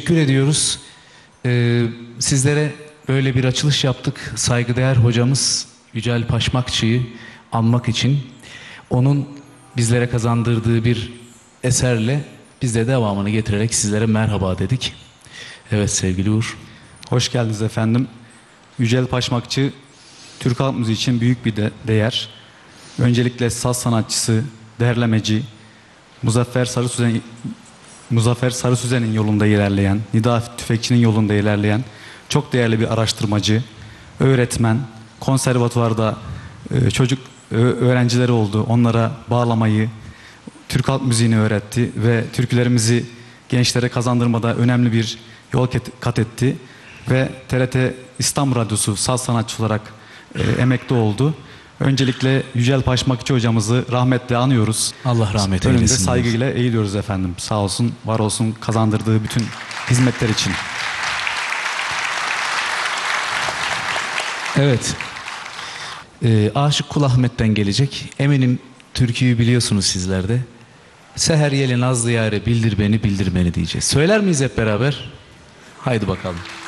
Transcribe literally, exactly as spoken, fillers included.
teşekkür ediyoruz. Ee, sizlere böyle bir açılış yaptık. Saygıdeğer hocamız Yücel Paşmakçı'yı anmak için. Onun bizlere kazandırdığı bir eserle biz de devamını getirerek sizlere merhaba dedik. Evet sevgili Uğur. Hoş geldiniz efendim. Yücel Paşmakçı, Türk halk müziği için büyük bir de değer. Öncelikle saz sanatçısı, derlemeci, Muzaffer Sarısüzen, Muzaffer Sarısüzen'in yolunda ilerleyen, Nida Tüfekçi'nin yolunda ilerleyen çok değerli bir araştırmacı, öğretmen, konservatuvarda e, çocuk e, öğrencileri oldu. Onlara bağlamayı, Türk halk müziğini öğretti ve türkülerimizi gençlere kazandırmada önemli bir yol kat etti. Ve T R T İstanbul Radyosu saz sanatçı olarak e, emekli oldu. Öncelikle Yücel Paşmakçı hocamızı rahmetle anıyoruz. Allah rahmet eylesin. Önünde saygıyla eğiliyoruz efendim. Sağ olsun, var olsun kazandırdığı bütün hizmetler için. Evet. Ee, Aşık Kul Ahmet'ten gelecek. Eminim türküyü biliyorsunuz sizler de. Seher yeli nazlı yâre bildir beni bildir beni diyeceğiz. Söyler miyiz hep beraber? Haydi bakalım.